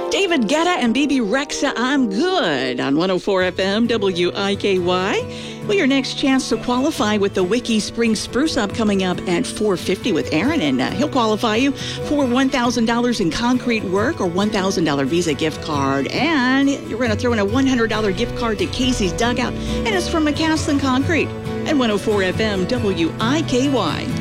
David Guetta and BB Rexa, I'm Good on 104 FM WIKY. Well, your next chance to qualify with the Wiki Spring Spruce Up coming up at 4:50 with Aaron, and he'll qualify you for $1,000 in concrete work or $1,000 Visa gift card, and you're going to throw in a $100 gift card to Casey's Dugout, and it's from McCaslin Concrete at 104 FM WIKY.